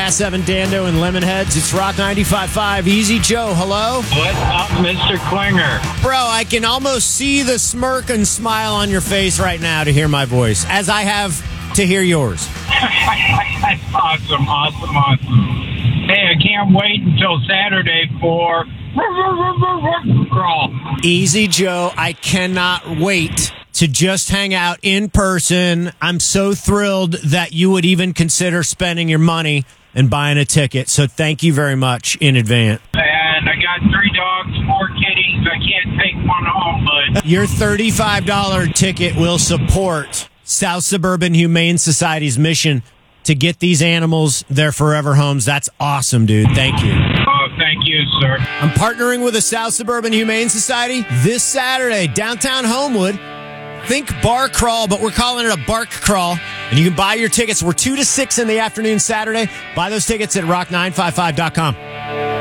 Gas 7 Dando and Lemonheads. It's Rock 95.5. Easy Joe, hello? What's up, Mr. Klinger? Bro, I can almost see the smirk and smile on your face right now to hear my voice, as I have to hear yours. Awesome. Hey, I can't wait until Saturday for crawl. Easy Joe, I cannot wait to just hang out in person. I'm so thrilled that you would even consider spending your money and buying a ticket. So thank you very much in advance. And I got 3 dogs, 4 kitties. I can't take one home, but Your $35 ticket will support South Suburban Humane Society's mission to get these animals their forever homes. That's awesome, dude. Thank you. thank you, sir. I'm partnering with the South Suburban Humane Society this Saturday, downtown Homewood. Think bar crawl, but we're calling it a bark crawl. And you can buy your tickets. We're 2 to 6 in the afternoon Saturday. Buy those tickets at rock955.com.